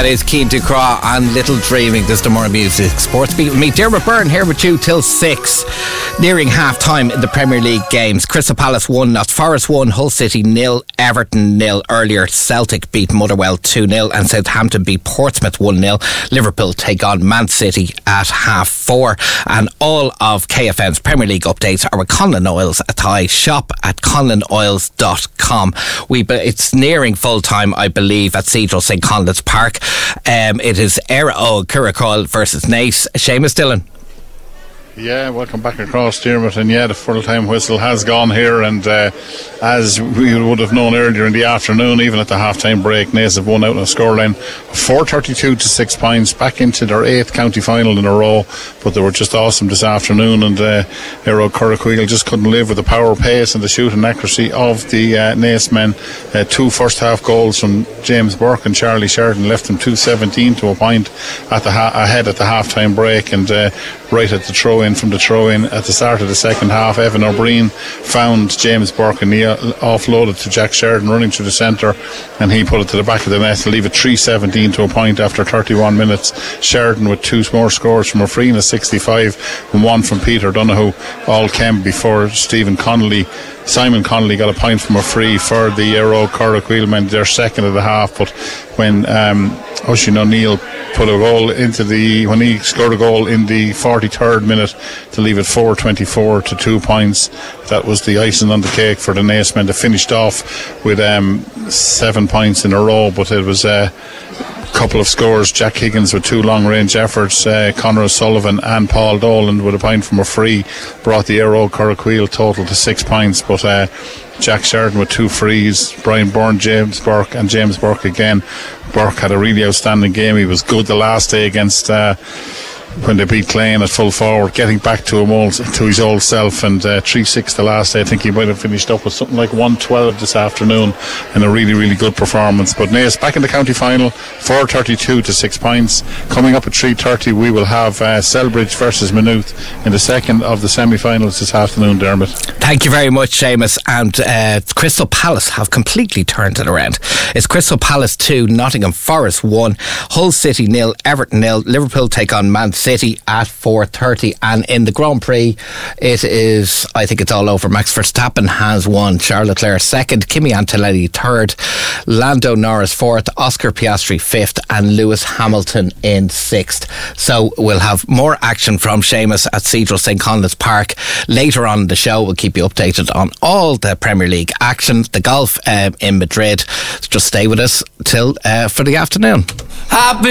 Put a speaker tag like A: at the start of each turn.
A: is Cian Ducraw and Little Dreaming. This is the More Music Sports Beat with me, Dermot Byrne, here with you till 6. Nearing half time in the Premier League games. Crystal Palace 1, Notts Forest 1, Hull City 0, Everton 0. Earlier, Celtic beat Motherwell 2-0 and Southampton beat Portsmouth 1-0. Liverpool take on Man City at 4:30. And all of KFM's Premier League updates are with Conlon Oils Athy. Shop at conlonoils.com. It's nearing full time, I believe, at Cedral St. Conlon's Park. It is Éire Óg Curacoil versus Naas. Seamus Dillon.
B: Yeah, welcome back across, Dermot. And yeah, the full-time whistle has gone here, and as we would have known earlier in the afternoon, even at the half-time break, Naas have won out on a scoreline 432 to 6 points, back into their 8th county final in a row. But they were just awesome this afternoon, and Éire Óg Curacoil just couldn't live with the power, pace and the shooting accuracy of the Naas men. 2 first-half goals from James Burke and Charlie Sheridan left them 2-17 to a point at ahead at the half-time break, and right at the throw-in, from the throw-in at the start of the second half, Evan O'Brien found James Burke and he offloaded to Jack Sheridan running through the centre, and he put it to the back of the net to leave it 3-17 to a point after 31 minutes. Sheridan with 2 more scores from O'Freen, 65, and 1 from Peter Donoghue, all came before Simon Connolly got a point from a free for the Éire Óg Curacoil men, their second of the half. But when Oisin O'Neill when he scored a goal in the 43rd minute to leave it 4-24 to 2 points, that was the icing on the cake for the Naas men. They finished off with 7 points in a row, but it was couple of scores. Jack Higgins with 2 long-range efforts, Conor O'Sullivan and Paul Dolan with a point from a free brought the Éire Óg Curacoil total to 6 points. But Jack Sheridan with 2 frees, Brian Byrne, James Burke again. Burke had a really outstanding game. He was good the last day against when they beat Clane at full forward, getting back to his old self, and 3-6 the last day. I think he might have finished up with something like 112 this afternoon, and a really, really good performance. But Naas back in the county final, 432 to 6 points. Coming up at 3:30 we will have Selbridge versus Maynooth in the second of the semi-finals this afternoon, Dermot.
A: Thank you very much, Seamus. And Crystal Palace have completely turned it around. It's Crystal Palace 2, Nottingham Forest 1, Hull City 0, Everton 0. Liverpool take on Man City at 4:30. And in the Grand Prix, I think it's all over. Max Verstappen has won, Charles Leclerc second, Kimi Antonelli third, Lando Norris fourth, Oscar Piastri fifth, and Lewis Hamilton in sixth. So we'll have more action from Seamus at Cedral St. Conlon's Park later on in the show. We'll keep you updated on all the Premier League action, the golf in Madrid. Just stay with us till for the afternoon. Happy